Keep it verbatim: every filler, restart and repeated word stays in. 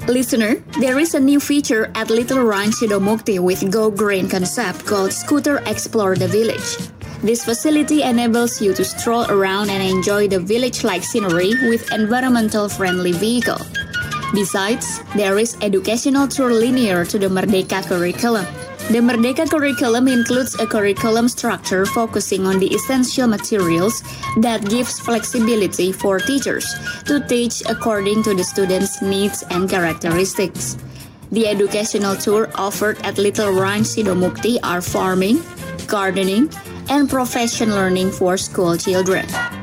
Listener, there is a new feature at Little Ranch Sidomukti with Go Green concept called Scooter Explore the Village. This facility enables you to stroll around and enjoy the village-like scenery with environmental-friendly vehicle. Besides, there is educational tour linear to the Merdeka curriculum. The Merdeka curriculum includes a curriculum structure focusing on the essential materials that gives flexibility for teachers to teach according to the students' needs and characteristics. The educational tour offered at Little Ranch Sidomukti are farming, gardening, and profession learning for school children.